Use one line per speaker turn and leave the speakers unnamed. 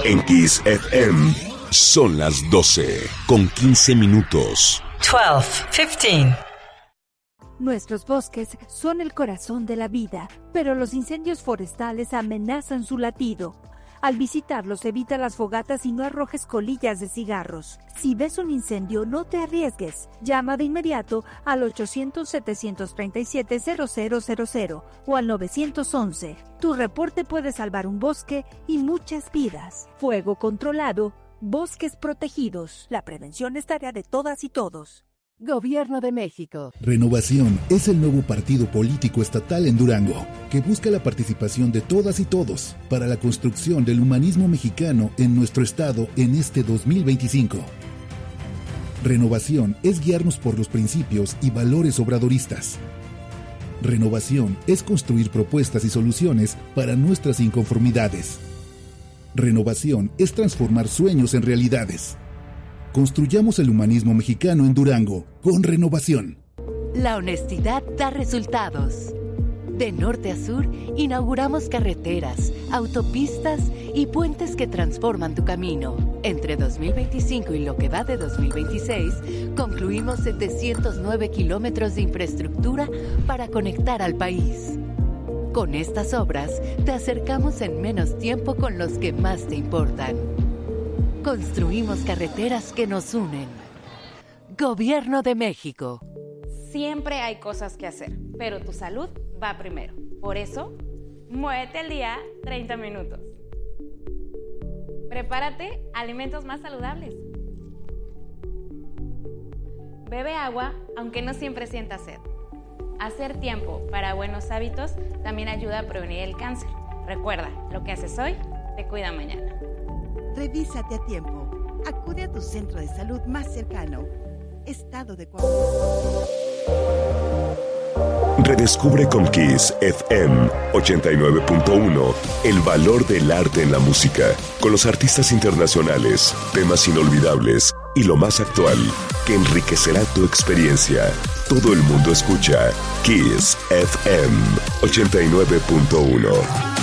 En Kiss FM son las 12:15.
12:15.
Nuestros bosques son el corazón de la vida, pero los incendios forestales amenazan su latido. Al visitarlos, evita las fogatas y no arrojes colillas de cigarros. Si ves un incendio, no te arriesgues. Llama de inmediato al 800-737-0000 o al 911. Tu reporte puede salvar un bosque y muchas vidas. Fuego controlado, bosques protegidos. La prevención es tarea de todas y todos.
Gobierno de México.
Renovación es el nuevo partido político estatal en Durango, que busca la participación de todas y todos para la construcción del humanismo mexicano en nuestro estado en este 2025. Renovación es guiarnos por los principios y valores obradoristas. Renovación es construir propuestas y soluciones para nuestras inconformidades. Renovación es transformar sueños en realidades. Construyamos el humanismo mexicano en Durango, con Renovación.
La honestidad da resultados. De norte a sur, inauguramos carreteras, autopistas y puentes que transforman tu camino. Entre 2025 y lo que va de 2026, concluimos 709 kilómetros de infraestructura para conectar al país. Con estas obras, te acercamos en menos tiempo con los que más te importan. Construimos carreteras que nos unen. Gobierno de México.
Siempre hay cosas que hacer, pero tu salud va primero. Por eso, muévete al día 30 minutos. Prepárate alimentos más saludables. Bebe agua, aunque no siempre sientas sed. Hacer tiempo para buenos hábitos también ayuda a prevenir el cáncer. Recuerda, lo que haces hoy te cuida mañana.
Revísate a tiempo. Acude a tu centro de salud más cercano. Estado de Coahuila.
Redescubre con Kiss FM 89.1 el valor del arte en la música, con los artistas internacionales, temas inolvidables y lo más actual que enriquecerá tu experiencia. Todo el mundo escucha Kiss FM 89.1.